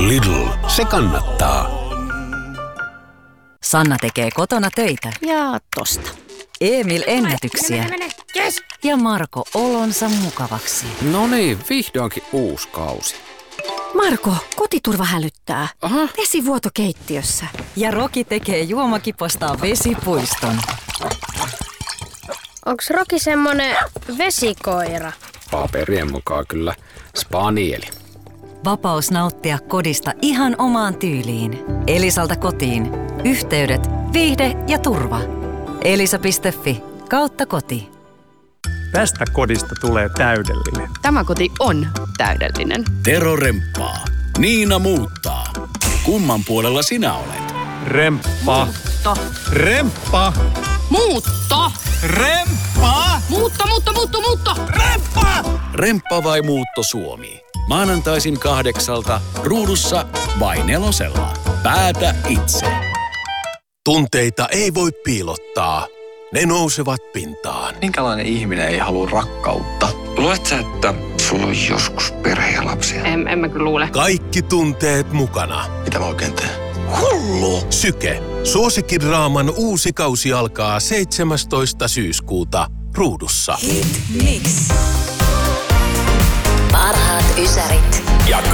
Lidl, se kannattaa. Sanna tekee kotona töitä. Ja tosta. Emil ennätyksiä. Mene. Yes. Ja Marko olonsa mukavaksi. No niin, vihdoinkin uusi kausi. Marko, kotiturva hälyttää. Aha. Vesivuoto keittiössä. Ja Roki tekee juomakipostaan vesipuiston. Onks Roki semmonen vesikoira? Paperien mukaan kyllä spanieli. Vapaus nauttia kodista ihan omaan tyyliin. Elisalta kotiin. Yhteydet, viihde ja turva. Elisa.fi/koti. Tästä kodista tulee täydellinen. Tämä koti on täydellinen. Tero remppaa. Niina muuttaa. Kumman puolella sinä olet? Remppa. Remppa. Muutto! Remppa. Muutto! Remppa. Remppa vai muutto Suomi? Maanantaisin 8:00 ruudussa vai 4:00. Päätä itse. Tunteita ei voi piilottaa. Ne nousevat pintaan. Minkälainen ihminen ei halua rakkautta? Luuletko sä, että sulla on joskus perhe ja lapsia? En mä kyllä luule. Kaikki tunteet mukana. Mitä mä oikein teen? Hullu! Syke. Suosikkidraaman uusi kausi alkaa 17. syyskuuta ruudussa. Parhaat ysärit. Ja